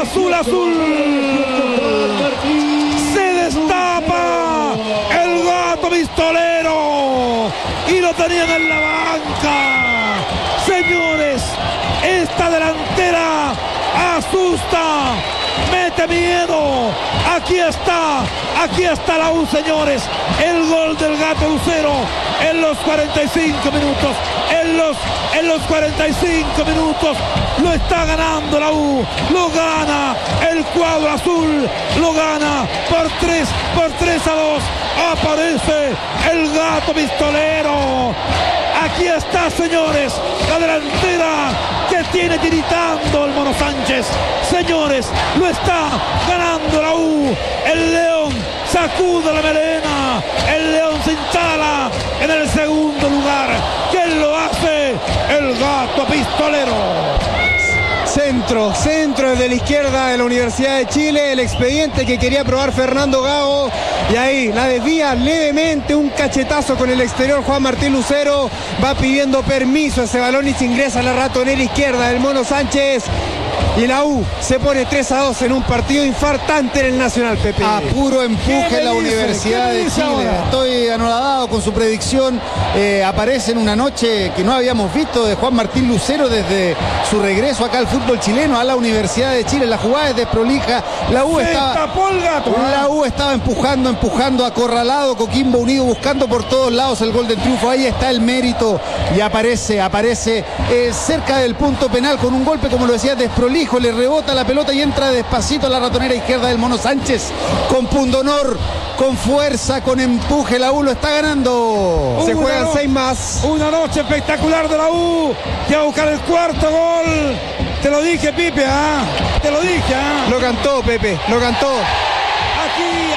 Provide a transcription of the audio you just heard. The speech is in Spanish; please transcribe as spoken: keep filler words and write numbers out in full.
Azul, azul. Se destapa el gato pistolero y lo tenían en la banca. Señores, esta delantera asusta, mete miedo. Aquí está, aquí está la U, señores. El gol del gato Lucero en los cuarenta y cinco minutos. En los, en los cuarenta y cinco minutos lo está ganando la U. Lo gana el cuadro azul. Lo gana por tres, por tres a dos. Aparece el gato pistolero. Aquí está, señores, la delantera que tiene tiritando el Mono Sánchez. Señores, lo está ganando la U. El León sacude la melena. El León se instala en el segundo lugar. ¿Quién lo hace? El gato pistolero. Centro, centro desde la izquierda de la Universidad de Chile, el expediente que quería probar Fernando Gago, y ahí la desvía levemente, un cachetazo con el exterior. Juan Martín Lucero va pidiendo permiso a ese balón y se ingresa a la ratonera izquierda del Mono Sánchez. Y la U se pone tres a dos en un partido infartante en el Nacional, Pepe. A puro empuje la dice? Universidad de Chile. Ahora? Estoy anodado con su predicción. Eh, aparece en una noche que no habíamos visto de Juan Martín Lucero desde su regreso acá al fútbol chileno, a la Universidad de Chile. La jugada es desprolija. La U Se estaba, tapó el gato. la U estaba empujando, empujando, acorralado. Coquimbo Unido buscando por todos lados el gol del triunfo. Ahí está el mérito. Y aparece, aparece eh, cerca del punto penal con un golpe, como lo decía, desprolijo. Le rebota la pelota y entra despacito a la ratonera izquierda del Mono Sánchez. Con pundonor, con fuerza, con empuje. La U lo está ganando. Se Una juegan no- seis más. Una noche espectacular de la U. Que va a buscar el cuarto gol. Te lo dije, Pipe, ¿ah? Te lo dije, ¿ah? Lo cantó, Pepe, lo cantó. Aquí